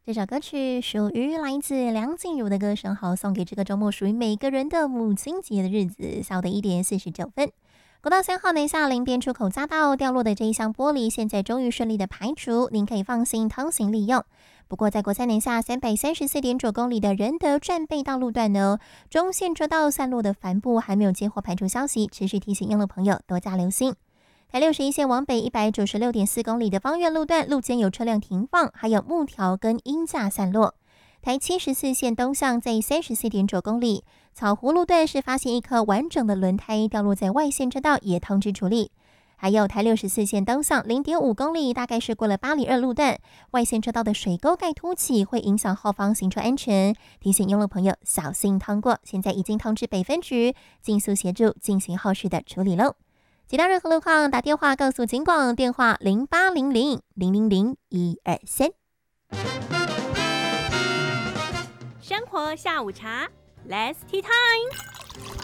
这首歌曲属于来自梁静茹的歌声，好送给这个周末属于每个人的母亲节的日子。下午的1:49。国道3号南下林边出口匝道掉落的这一箱玻璃，现在终于顺利的排除，您可以放心通行利用。不过在国三南下334.9公里的仁德战备道路段呢，中线车道散落的帆布还没有接获排除消息，持续提醒用路朋友多加留心。台61线往北196.4公里的芳苑路段，路肩有车辆停放，还有木条跟鹰架散落。台74线东向在34.9公里，草湖路段是发现一颗完整的轮胎掉落在外线车道，也通知处理。还有台64线东向0.5公里，大概是过了8里2路段，外线车道的水沟盖凸起，会影响后方行车安全，提醒用路朋友小心通过。现在已经通知北分局，尽速协助进行后续的处理喽。其他任何路况，打电话告诉警广，电话0800-000-123。 生活下午茶 ，Let's Tea Time。